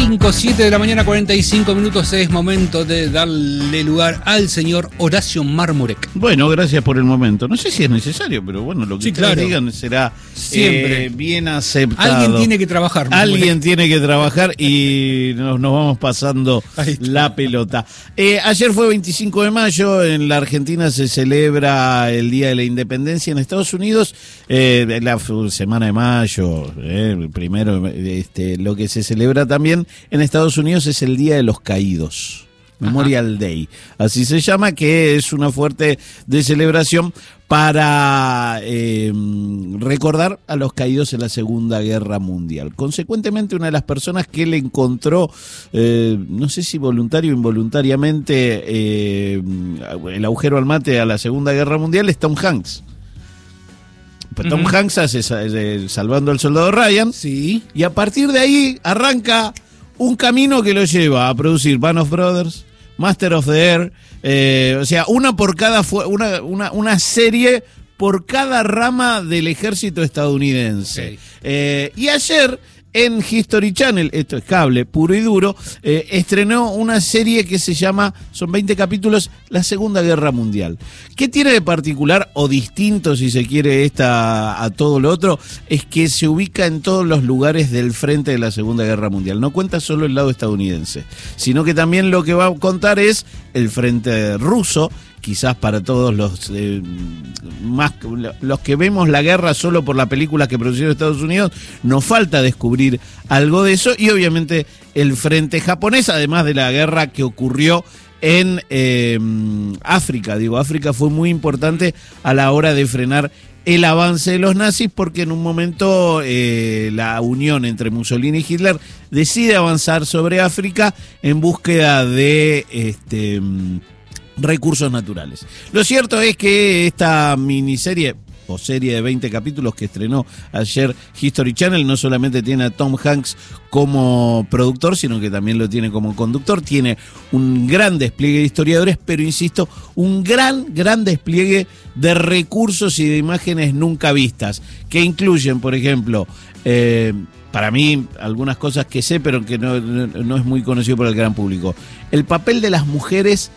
45, 7 de la mañana, 45 minutos. Es momento de darle lugar al señor Horacio Marmurek. Bueno, gracias por el momento. No sé si es necesario, pero bueno, lo que ustedes digan será siempre bien aceptado. Alguien tiene que trabajar. Alguien tiene que trabajar y nos vamos pasando la pelota. Ayer fue 25 de mayo, en la Argentina se celebra el Día de la Independencia. En Estados Unidos, la semana de mayo, primero, lo que se celebra también en Estados Unidos es el Día de los Caídos. Memorial Day, así se llama, que es una fuerte de celebración para recordar a los caídos en la Segunda Guerra Mundial. Consecuentemente, una de las personas que le encontró, no sé si voluntario o involuntariamente, el agujero al mate a la Segunda Guerra Mundial es Tom Hanks. Tom Hanks hace Salvando al Soldado Ryan, sí, y a partir de ahí arranca un camino que lo lleva a producir Band of Brothers, Master of the Air, o sea, una serie por cada rama del ejército estadounidense. Okay. Y ayer en History Channel, esto es cable puro y duro, estrenó una serie que se llama, son 20 capítulos, La Segunda Guerra Mundial. ¿Qué tiene de particular o distinto, si se quiere, esta a todo lo otro? Es que se ubica en todos los lugares del frente de la Segunda Guerra Mundial. No cuenta solo el lado estadounidense, sino que también lo que va a contar es el frente ruso. Quizás para todos los que vemos la guerra solo por la película que produjeron Estados Unidos, nos falta descubrir algo de eso, y obviamente el frente japonés, además de la guerra que ocurrió en África. África fue muy importante a la hora de frenar el avance de los nazis, porque en un momento la unión entre Mussolini y Hitler decide avanzar sobre África en búsqueda de recursos naturales. Lo cierto es que esta miniserie o serie de 20 capítulos que estrenó ayer History Channel no solamente tiene a Tom Hanks como productor, sino que también lo tiene como conductor. Tiene un gran despliegue de historiadores, pero insisto, un gran despliegue de recursos y de imágenes nunca vistas, que incluyen, por ejemplo, para mí, algunas cosas que sé, pero que no es muy conocido por el gran público. El papel de las mujeres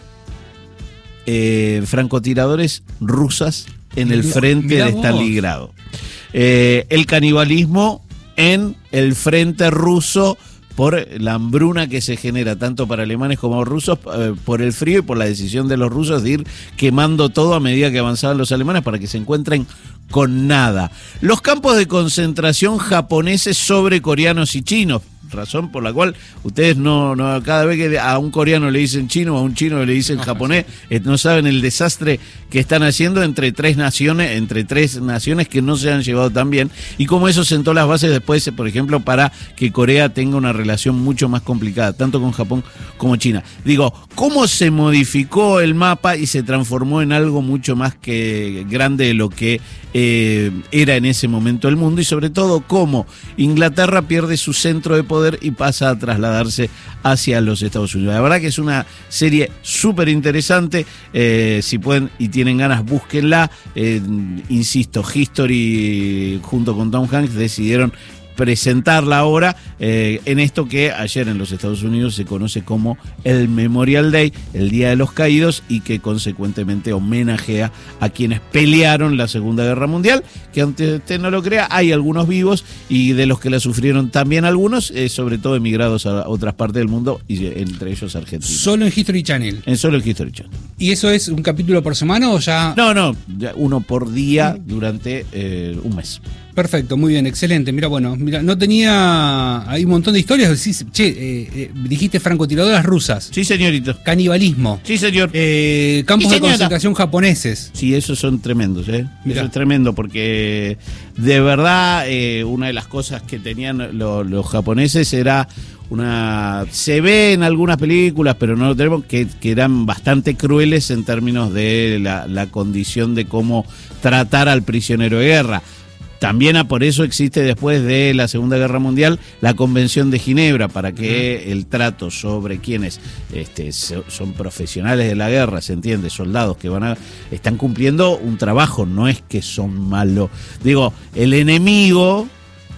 francotiradores rusas en el frente de Stalingrado. El canibalismo en el frente ruso por la hambruna que se genera tanto para alemanes como rusos, por el frío y por la decisión de los rusos de ir quemando todo a medida que avanzaban los alemanes para que se encuentren con nada. Los campos de concentración japoneses sobre coreanos y chinos, razón por la cual ustedes no cada vez que a un coreano le dicen chino o a un chino le dicen japonés, no saben el desastre que están haciendo entre tres naciones que no se han llevado tan bien, y cómo eso sentó las bases después, por ejemplo, para que Corea tenga una relación mucho más complicada, tanto con Japón como China. Cómo se modificó el mapa y se transformó en algo mucho más que grande de lo que era en ese momento el mundo, y sobre todo cómo Inglaterra pierde su centro de poder y pasa a trasladarse hacia los Estados Unidos. La verdad que es una serie súper interesante. Si pueden y tienen ganas, búsquenla. Insisto, History junto con Tom Hanks decidieron presentarla ahora en esto que ayer en los Estados Unidos se conoce como el Memorial Day, el Día de los Caídos, y que consecuentemente homenajea a quienes pelearon la Segunda Guerra Mundial, que aunque usted no lo crea, hay algunos vivos, y de los que la sufrieron también algunos, sobre todo emigrados a otras partes del mundo, y entre ellos Argentina. ¿Solo en History Channel? Solo en History Channel. ¿Y eso es un capítulo por semana o ya...? No, uno por día durante un mes. Perfecto, muy bien, excelente. Mira, no tenía... Hay un montón de historias. Dijiste francotiradoras rusas. Sí, señorito. Canibalismo. Sí, señor. Campos de concentración japoneses. Sí, esos son tremendos, Eso es tremendo, porque de verdad una de las cosas que tenían los japoneses era se ve en algunas películas, pero no lo tenemos, que eran bastante crueles en términos de la condición de cómo tratar al prisionero de guerra. También por eso existe, después de la Segunda Guerra Mundial, la Convención de Ginebra, para que el trato sobre quienes son profesionales de la guerra, se entiende, soldados que están cumpliendo un trabajo, no es que son malos. El enemigo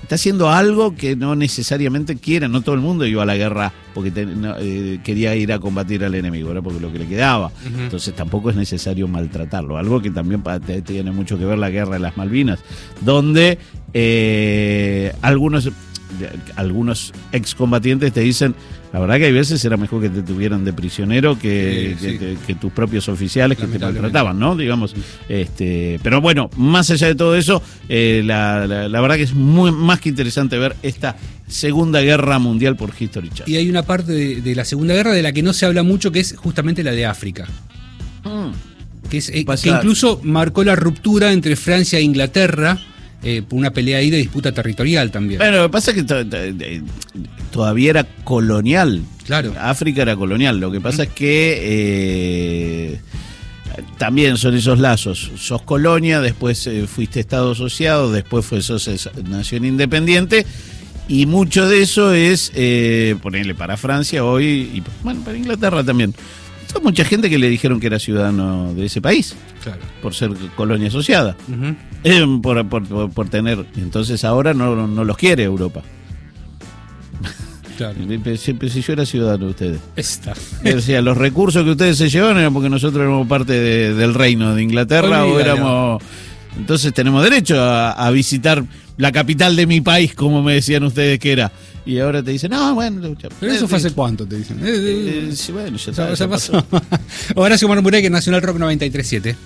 está haciendo algo que no necesariamente quiera. No todo el mundo iba a la guerra porque quería ir a combatir al enemigo, era porque lo que le quedaba. Entonces tampoco es necesario maltratarlo. Algo que también tiene mucho que ver la guerra de las Malvinas, donde algunos excombatientes te dicen, la verdad que hay veces era mejor que te tuvieran de prisionero que tus propios oficiales que te maltrataban, ¿no? Digamos, pero bueno, más allá de todo eso, la verdad que es más que interesante ver esta Segunda Guerra Mundial por History Channel. Y hay una parte de la Segunda Guerra de la que no se habla mucho, que es justamente la de África. Que incluso marcó la ruptura entre Francia e Inglaterra, por una pelea ahí de disputa territorial también. Bueno, lo que pasa es que todavía era colonial. Claro. África era colonial. Lo que pasa es que también son esos lazos. Sos colonia, después fuiste Estado asociado, después sos nación independiente. Y mucho de eso es, ponerle para Francia hoy, y bueno, para Inglaterra también. Hay mucha gente que le dijeron que era ciudadano de ese país, claro, por ser colonia asociada, por tener. Entonces ahora no los quiere Europa. Claro. Siempre si yo era ciudadano de ustedes. O sea, los recursos que ustedes se llevan eran porque nosotros éramos parte del reino de Inglaterra. O éramos. Entonces tenemos derecho a visitar la capital de mi país, como me decían ustedes que era. Y ahora te dicen, no, bueno. Pero eso fue hace cuánto, te dicen. Sí, bueno, ya pasó. Horacio Marmurek, Nacional Rock 93.7.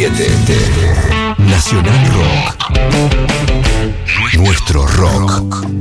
93.7. Nacional Rock. Nuestro rock.